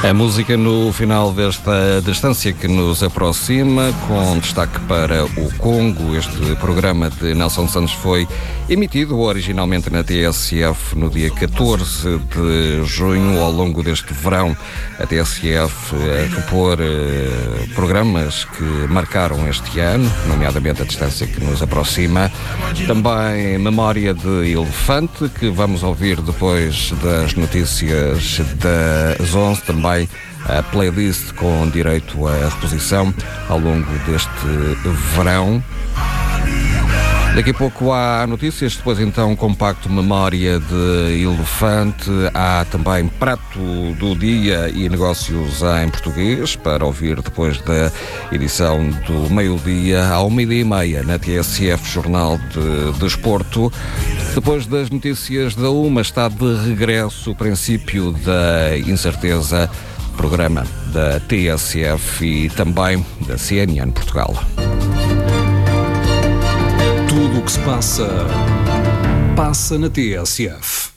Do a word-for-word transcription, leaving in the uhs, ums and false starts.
A música no final desta distância que nos aproxima, com destaque para o Congo. Este programa de Nelson Santos foi emitido originalmente na T S F no dia catorze de junho. Ao longo deste verão, a T S F a repor eh, programas que marcaram este ano, nomeadamente a distância que nos aproxima. Também Memória de Elefante, que vamos ouvir depois das notícias das onze. Também a playlist com direito à reposição ao longo deste verão. Daqui a pouco há notícias, depois então compacto Memória de Elefante. Há também Prato do Dia e Negócios em Português, para ouvir depois da edição do meio-dia ao meio-dia e meia na T S F Jornal de Desporto. Depois das notícias da uma, está de regresso o princípio da incerteza, programa da T S F e também da C N N Portugal. Tudo o que se passa, passa na T S F.